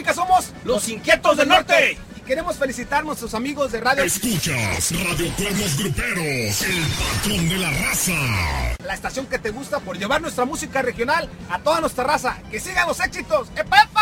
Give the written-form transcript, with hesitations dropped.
República somos los Inquietos del Norte. Y queremos felicitar a nuestros amigos de radio. Escuchas Radio Cuernos Gruperos, el patrón de la raza. La estación que te gusta por llevar nuestra música regional a toda nuestra raza. ¡Que sigan los éxitos! ¡Epa!